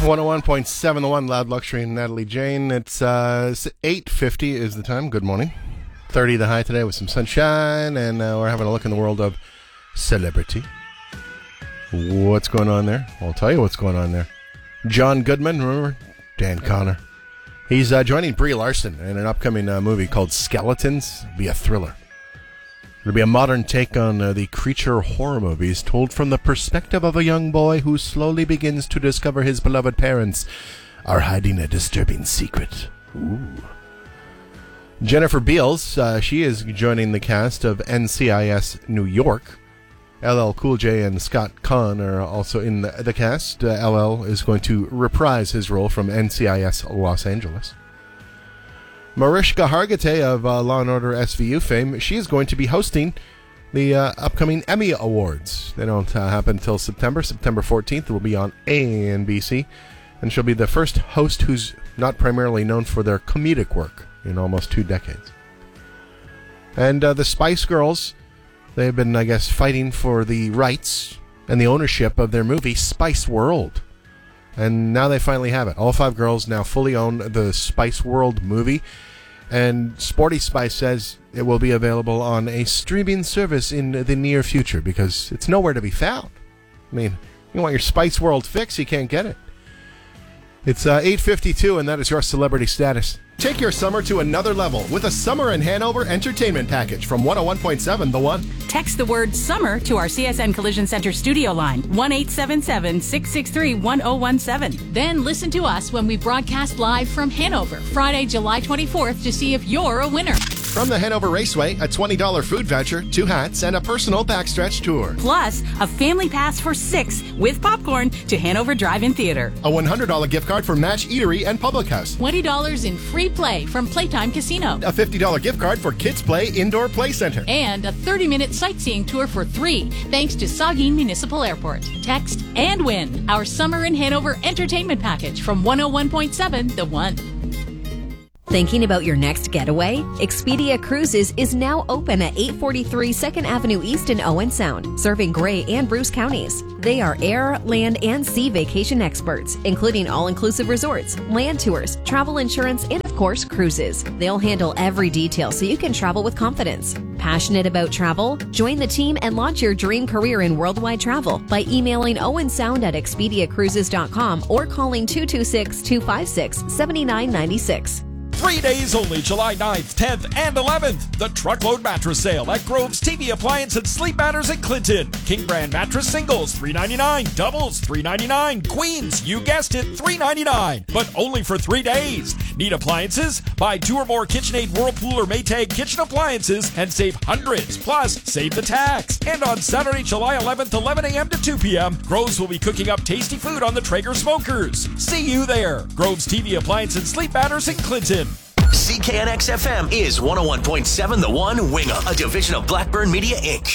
101.7 The One, Loud Luxury, and Natalie Jane. It's 8:50 is the time. Good morning. 30 the high today with some sunshine, and we're having a look in the world of celebrity. What's going on there? I'll tell you what's going on there. John Goodman, remember? Dan Connor. He's joining Brie Larson in an upcoming movie called Skeletons. It'll be a thriller. It'll be a modern take on the creature horror movies told from the perspective of a young boy who slowly begins to discover his beloved parents are hiding a disturbing secret. Ooh. Jennifer Beals, she is joining the cast of NCIS New York. LL Cool J and Scott Conn are also in the cast. LL is going to reprise his role from NCIS Los Angeles. Mariska Hargitay of Law & Order SVU fame, she is going to be hosting the upcoming Emmy Awards. They don't happen until September 14th. It will be on ANBC, and she'll be the first host who's not primarily known for their comedic work in almost 2 decades. And the Spice Girls, they've been, I guess, fighting for the rights and the ownership of their movie Spice World. And now they finally have it. All 5 girls now fully own the Spice World movie. And Sporty Spice says it will be available on a streaming service in the near future because it's nowhere to be found. I mean, you want your Spice World fix, you can't get it. It's 8:52, and that is your celebrity status. Take your summer to another level with a Summer in Hanover entertainment package from 101.7 The One. Text the word summer to our CSN Collision Center studio line, 1-877-663-1017. Then listen to us when we broadcast live from Hanover, Friday, July 24th, to see if you're a winner. From the Hanover Raceway, a $20 food voucher, 2 hats, and a personal backstretch tour. Plus, a family pass for 6 with popcorn to Hanover Drive-In Theater. A $100 gift card for Match Eatery and Public House. $20 in free play from Playtime Casino. A $50 gift card for Kids Play Indoor Play Center. And a 30-minute sightseeing tour for 3, thanks to Saugeen Municipal Airport. Text and win our Summer in Hanover entertainment package from 101.7 The One. Thinking about your next getaway? Expedia Cruises is now open at 843 2nd Avenue East in Owen Sound, serving Gray and Bruce counties. They are air, land, and sea vacation experts, including all-inclusive resorts, land tours, travel insurance, and of course, cruises. They'll handle every detail so you can travel with confidence. Passionate about travel? Join the team and launch your dream career in worldwide travel by emailing owensound@expediacruises.com or calling 226-256-7996. 3 days only, July 9th, 10th, and 11th. The Truckload Mattress Sale at Grove's TV Appliance and Sleep Matters in Clinton. King Brand Mattress Singles, $3.99. Doubles, $3.99. Queens, you guessed it, $3.99. But only for 3 days. Need appliances? Buy 2 or more KitchenAid, Whirlpool, or Maytag kitchen appliances and save hundreds. Plus, save the tax. And on Saturday, July 11th, 11 a.m. to 2 p.m., Grove's will be cooking up tasty food on the Traeger smokers. See you there. Grove's TV Appliance and Sleep Matters in Clinton. CKNX FM is 101.7 The One, Wingham, a division of Blackburn Media, Inc.